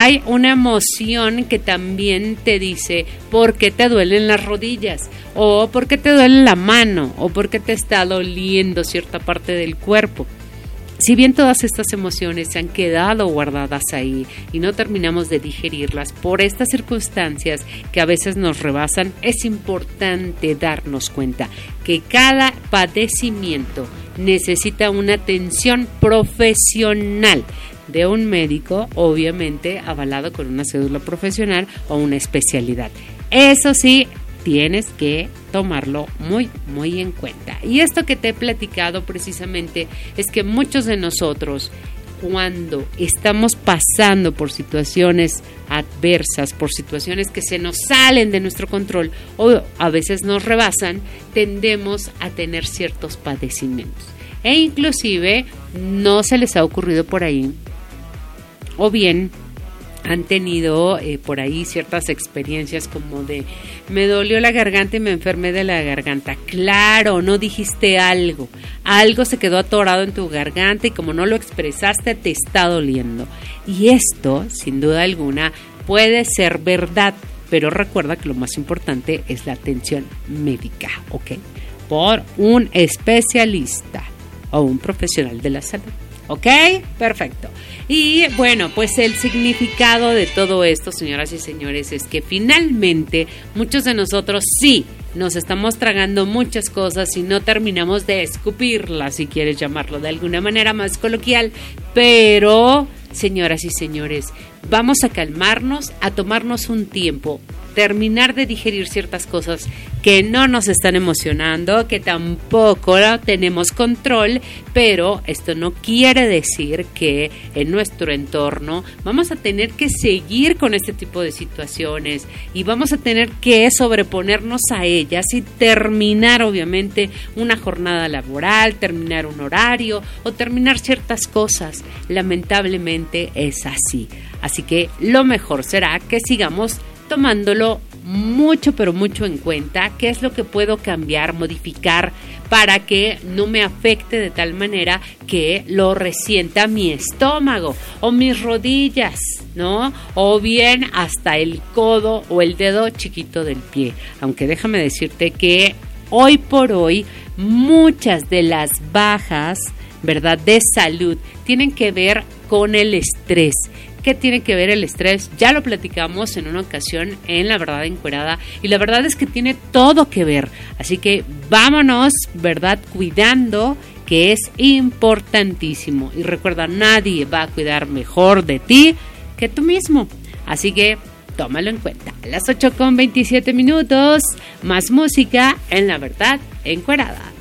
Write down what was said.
hay una emoción que también te dice por qué te duelen las rodillas, o por qué te duele la mano, o por qué te está doliendo cierta parte del cuerpo. Si bien todas estas emociones se han quedado guardadas ahí y no terminamos de digerirlas por estas circunstancias que a veces nos rebasan, es importante darnos cuenta que cada padecimiento necesita una atención profesional de un médico, obviamente avalado con una cédula profesional o una especialidad. Eso sí, tienes que tomarlo muy, muy en cuenta. Y esto que te he platicado precisamente es que muchos de nosotros, cuando estamos pasando por situaciones adversas, por situaciones que se nos salen de nuestro control o a veces nos rebasan, tendemos a tener ciertos padecimientos. E inclusive no se les ha ocurrido por ahí, o bien han tenido por ahí ciertas experiencias como de me dolió la garganta y me enfermé de la garganta. Claro, no dijiste algo se quedó atorado en tu garganta y como no lo expresaste te está doliendo. Y esto, sin duda alguna, puede ser verdad, pero recuerda que lo más importante es la atención médica, ¿ok? Por un especialista o un profesional de la salud. ¿Ok? Perfecto. Y bueno, pues el significado de todo esto, señoras y señores, es que finalmente muchos de nosotros sí nos estamos tragando muchas cosas y no terminamos de escupirlas, si quieres llamarlo de alguna manera más coloquial, pero, señoras y señores, vamos a calmarnos, a tomarnos un tiempo, terminar de digerir ciertas cosas que no nos están emocionando, que tampoco tenemos control, pero esto no quiere decir que en nuestro entorno vamos a tener que seguir con este tipo de situaciones y vamos a tener que sobreponernos a ellas y terminar obviamente una jornada laboral, terminar un horario o terminar ciertas cosas. Lamentablemente es así. Así que lo mejor será que sigamos tomándolo mucho, pero mucho en cuenta, qué es lo que puedo cambiar, modificar para que no me afecte de tal manera que lo resienta mi estómago o mis rodillas, ¿no? O bien hasta el codo o el dedo chiquito del pie. Aunque déjame decirte que hoy por hoy muchas de las bajas, ¿verdad?, de salud tienen que ver con el estrés. ¿Qué tiene que ver el estrés? Ya lo platicamos en una ocasión en La Verdad Encuerada y la verdad es que tiene todo que ver. Así que vámonos, ¿verdad?, cuidando, que es importantísimo. Y recuerda, nadie va a cuidar mejor de ti que tú mismo. Así que tómalo en cuenta. A las 8:27, más música en La Verdad Encuerada.